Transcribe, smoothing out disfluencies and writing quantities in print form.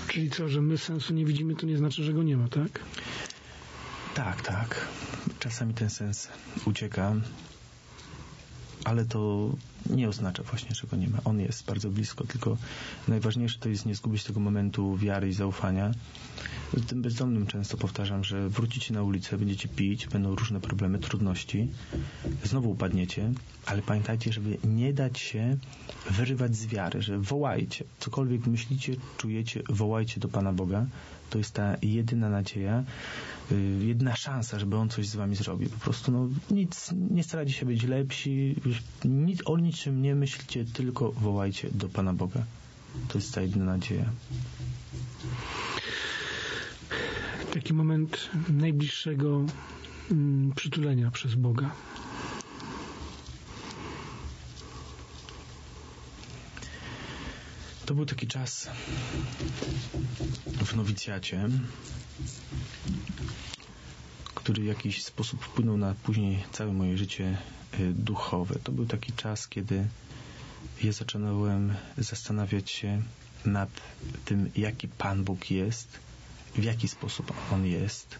Czyli co, że my sensu nie widzimy, to nie znaczy, że go nie ma, tak? Tak. Czasami ten sens ucieka, ale to nie oznacza właśnie, że go nie ma. On jest bardzo blisko, tylko najważniejsze to jest nie zgubić tego momentu wiary i zaufania. Tym bezdomnym często powtarzam, że wrócicie na ulicę, będziecie pić, będą różne problemy, trudności, znowu upadniecie, ale pamiętajcie, żeby nie dać się wyrywać z wiary, że wołajcie. Cokolwiek myślicie, czujecie, wołajcie do Pana Boga. To jest ta jedyna nadzieja, jedyna szansa, żeby On coś z wami zrobił. Po prostu nic, nie starajcie się być lepsi, o niczym nie myślcie, tylko wołajcie do Pana Boga. To jest ta jedyna nadzieja. Taki moment najbliższego przytulenia przez Boga. To był taki czas w nowicjacie, który w jakiś sposób wpłynął na później całe moje życie duchowe. To był taki czas, kiedy ja zaczynałem zastanawiać się nad tym, jaki Pan Bóg jest, w jaki sposób On jest,